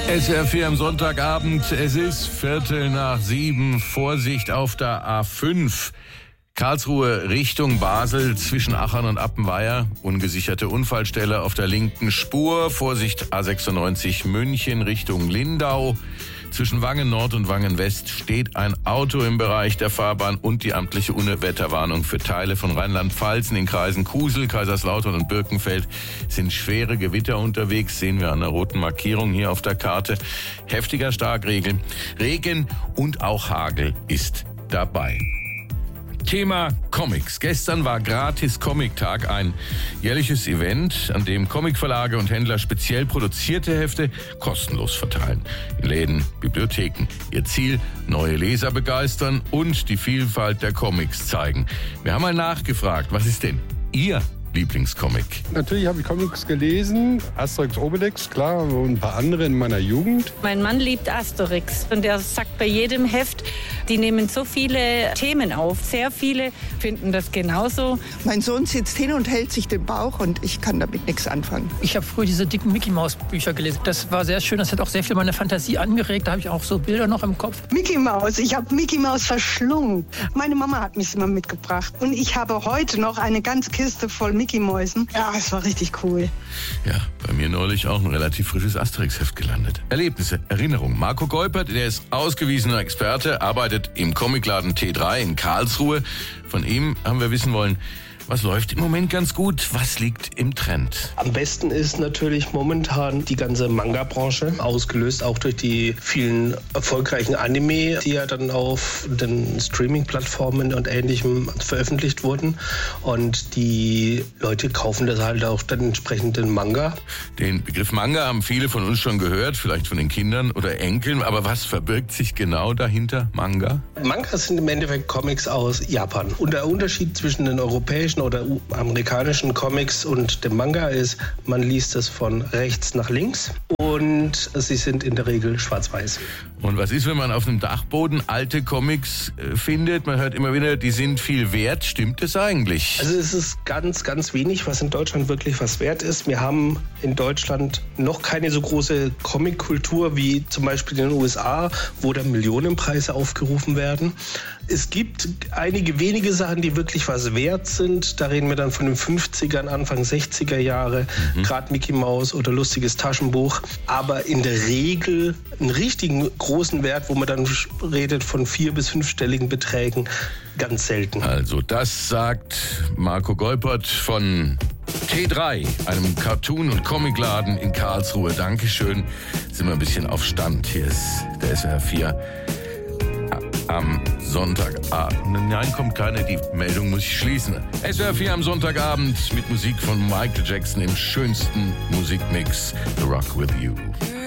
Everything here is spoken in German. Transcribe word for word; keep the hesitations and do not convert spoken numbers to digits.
S R vier am Sonntagabend, es ist Viertel nach sieben, Vorsicht auf der A fünf. Karlsruhe Richtung Basel zwischen Achern und Appenweier, ungesicherte Unfallstelle auf der linken Spur, Vorsicht A sechsundneunzig München Richtung Lindau. Zwischen Wangen Nord und Wangen West steht ein Auto im Bereich der Fahrbahn und die amtliche Unwetterwarnung für Teile von Rheinland-Pfalz. In den Kreisen Kusel, Kaiserslautern und Birkenfeld sind schwere Gewitter unterwegs, sehen wir an der roten Markierung hier auf der Karte. Heftiger Starkregen, Regen und auch Hagel ist dabei. Thema Comics. Gestern war Gratis Comic-Tag, ein jährliches Event, an dem Comicverlage und Händler speziell produzierte Hefte kostenlos verteilen. In Läden, Bibliotheken. Ihr Ziel, neue Leser begeistern und die Vielfalt der Comics zeigen. Wir haben mal nachgefragt, was ist denn Ihr Lieblingscomic? Natürlich habe ich Comics gelesen, Asterix, Obelix, klar, und ein paar andere in meiner Jugend. Mein Mann liebt Asterix und er sagt bei jedem Heft, die nehmen so viele Themen auf. Sehr viele finden das genauso. Mein Sohn sitzt hin und hält sich den Bauch und ich kann damit nichts anfangen. Ich habe früher diese dicken Mickey-Maus-Bücher gelesen. Das war sehr schön, das hat auch sehr viel meine Fantasie angeregt. Da habe ich auch so Bilder noch im Kopf. Mickey Maus, ich habe Mickey Maus verschlungen. Meine Mama hat mich immer mitgebracht. Und ich habe heute noch eine ganze Kiste voll Mickey Mäusen. Ja, es war richtig cool. Ja, bei mir neulich auch ein relativ frisches Asterix-Heft gelandet. Erlebnisse, Erinnerungen. Marco Geupert, der ist ausgewiesener Experte, arbeitet im Comicladen T drei in Karlsruhe. Von ihm haben wir wissen wollen, was läuft im Moment ganz gut? Was liegt im Trend? Am besten ist natürlich momentan die ganze Manga-Branche, ausgelöst auch durch die vielen erfolgreichen Anime, die ja dann auf den Streaming-Plattformen und Ähnlichem veröffentlicht wurden. Und die Leute kaufen das halt auch dann entsprechend den Manga. Den Begriff Manga haben viele von uns schon gehört, vielleicht von den Kindern oder Enkeln. Aber was verbirgt sich genau dahinter, Manga? Mangas sind im Endeffekt Comics aus Japan. Und der Unterschied zwischen den europäischen oder amerikanischen Comics und dem Manga ist, man liest es von rechts nach links und sie sind in der Regel schwarz-weiß. Und was ist, wenn man auf einem Dachboden alte Comics äh, findet? Man hört immer wieder, die sind viel wert. Stimmt das eigentlich? Also es ist ganz, ganz wenig, was in Deutschland wirklich was wert ist. Wir haben in Deutschland noch keine so große Comic-Kultur wie zum Beispiel in den U S A, wo da Millionenpreise aufgerufen werden. Es gibt einige wenige Sachen, die wirklich was wert sind. Da reden wir dann von den fünfzigern, Anfang sechziger Jahre, mhm. gerade Mickey Maus oder lustiges Taschenbuch. Aber in der Regel einen richtigen großen Wert, wo man dann redet von vier- bis fünfstelligen Beträgen, ganz selten. Also das sagt Marco Geupert von T drei, einem Cartoon- und Comicladen in Karlsruhe. Dankeschön. Sind wir ein bisschen auf Stand. Hier ist der S R vier am Sonntagabend. Nein, kommt keine, die Meldung muss ich schließen. S R vier am Sonntagabend mit Musik von Michael Jackson im schönsten Musikmix, The Rock With You.